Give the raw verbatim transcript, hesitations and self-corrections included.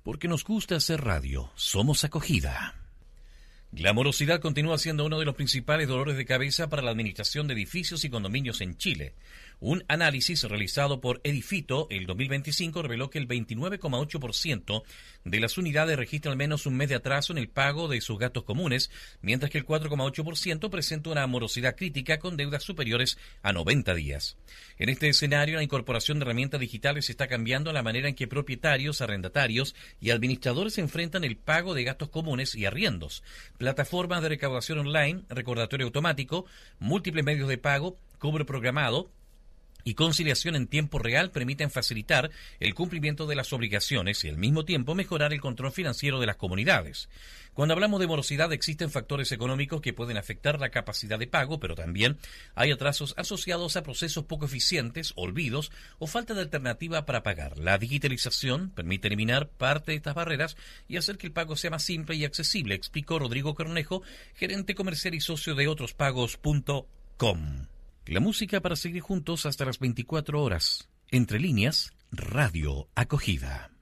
Porque nos gusta hacer radio, somos acogida. La morosidad continúa siendo uno de los principales dolores de cabeza para la administración de edificios y condominios en Chile. Un análisis realizado por Edifito el dos mil veinticinco reveló que el veintinueve coma ocho por ciento de las unidades registra al menos un mes de atraso en el pago de sus gastos comunes, mientras que el cuatro coma ocho por ciento presenta una morosidad crítica con deudas superiores a noventa días. En este escenario, la incorporación de herramientas digitales está cambiando la manera en que propietarios, arrendatarios y administradores enfrentan el pago de gastos comunes y arriendos. Plataformas de recaudación online, recordatorio automático, múltiples medios de pago, cobro programado y conciliación en tiempo real permiten facilitar el cumplimiento de las obligaciones y al mismo tiempo mejorar el control financiero de las comunidades. Cuando hablamos de morosidad existen factores económicos que pueden afectar la capacidad de pago, pero también hay atrasos asociados a procesos poco eficientes, olvidos o falta de alternativa para pagar. La digitalización permite eliminar parte de estas barreras y hacer que el pago sea más simple y accesible, explicó Rodrigo Cornejo, gerente comercial y socio de otros pagos punto com. La música para seguir juntos hasta las veinticuatro horas. Entre líneas, Radio Acogida.